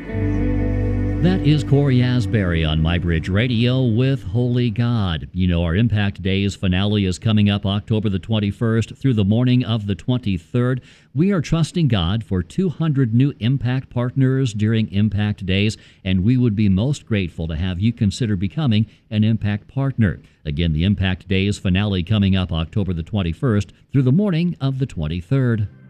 That is Corey Asbury on MyBridge Radio with Holy God. You know, our Impact Days finale is coming up October the 21st through the morning of the 23rd. We are trusting God for 200 new Impact partners during Impact Days, and we would be most grateful to have you consider becoming an Impact partner. Again, the Impact Days finale coming up October the 21st through the morning of the 23rd.